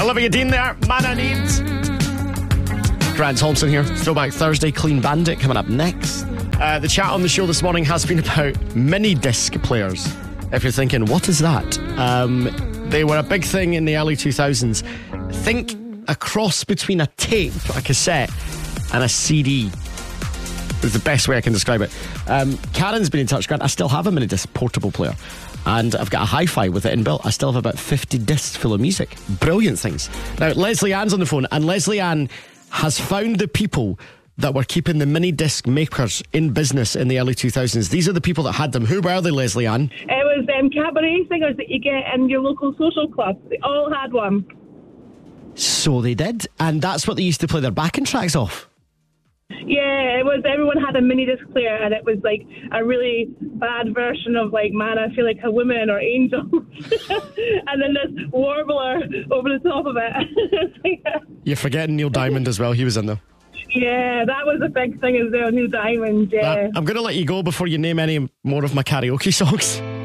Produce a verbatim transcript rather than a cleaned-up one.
Olivia Dean there, Man I Need. Grant Thompson here, Throwback Thursday, Clean Bandit coming up next. Uh, the chat on the show this morning has been about mini disc players. If you're thinking, what is that? Um, they were a big thing in the early two thousands. Think a cross between a tape, a cassette, and a C D is the best way I can describe it. Um, Karen's been in touch. Grant, I still have a mini disc portable player, and I've got a hi-fi with it inbuilt. I still have about fifty discs full of music. Brilliant things. Now, Leslie Ann's on the phone, and Leslie Ann has found the people that were keeping the mini disc makers in business in the early two thousands. These are the people that had them. Who were they, Leslie Ann? It was um, cabaret singers that you get in your local social club. They all had one. So they did, and that's what they used to play their backing tracks off. Yeah, it was. Everyone had a mini disc player, and it was like a really bad version of like "Man, I Feel Like a Woman" or "Angels," and then this warbler over the top of it. You're forgetting Neil Diamond as well. He was in there. Yeah, that was a big thing as well. Neil Diamond. Yeah. Uh, I'm going to let you go before you name any more of my karaoke songs.